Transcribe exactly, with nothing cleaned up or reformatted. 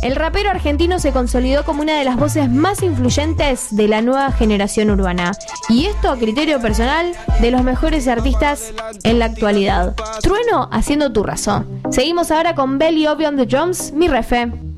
El rapero argentino se consolidó como una de las voces más influyentes de la nueva generación urbana. Y esto a criterio personal de los mejores artistas en la actualidad. Trueno haciendo tu razón. Seguimos ahora con Belly Obi on the Drums, mi refe.